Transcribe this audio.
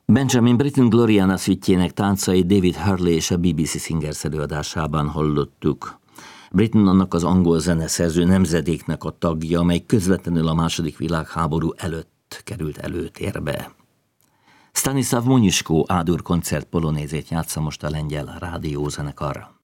Benjamin Britten Gloriana szüttjének táncai David Hurley és a BBC Singers előadásában hallottuk. Britten annak az angol zeneszerző nemzedéknek a tagja, amely közvetlenül a II. Világháború előtt került előtérbe. Stanislav Moniuszko A-dur koncert polonézét játsza most a lengyel rádiózenekar.